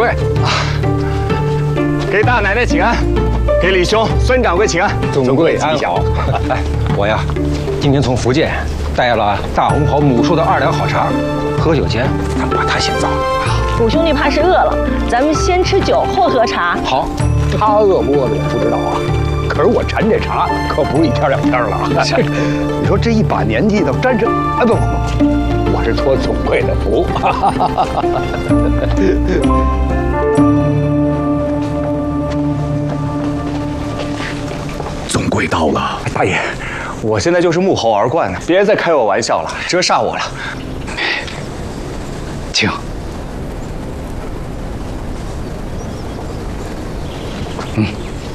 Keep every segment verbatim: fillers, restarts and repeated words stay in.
贵啊，给大奶奶请安，给李兄、孙掌柜请安。 总柜安好。哎，我呀，今天从福建带了大红袍母树的二两好茶，喝酒前咱们把它先造了。 五兄弟怕是饿了，咱们先吃酒后喝茶。 好， 他饿不饿的我不知道啊，可是我馋这茶可不是一天两天了。你说这一把年纪的沾上，哎不不不，我是托总柜的福。 总柜到了，大爷，我现在就是沐猴而冠呢，别再开我玩笑了，折煞我了。请。嗯。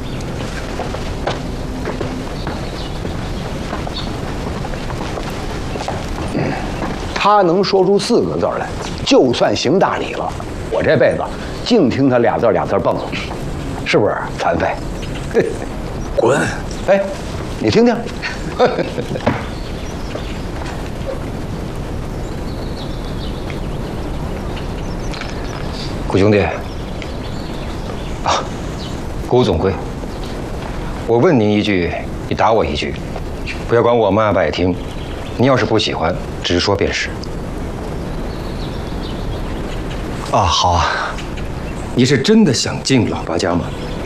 他能说出四个字来，就算行大礼了。我这辈子净听他俩字俩字蹦，是不是残废？ 滚！ 哎，你听听。 谷兄弟，啊，谷总柜，我问您一句，你答我一句，不要管我们爱不爱听。你要是不喜欢，直说便是。 啊，好啊。 你是真的想进老八家吗？